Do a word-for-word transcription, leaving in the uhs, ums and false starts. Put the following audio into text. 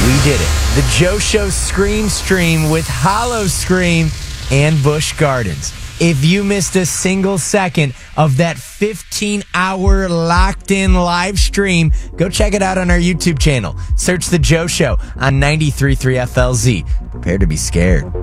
We did it. The Joe Show Scream Stream with Hollow Scream and Busch Gardens. If you missed a single second of that fifteen-hour locked-in live stream, go check it out on our YouTube channel. Search The Joe Show on ninety-three point three F L Z. Prepare to be scared.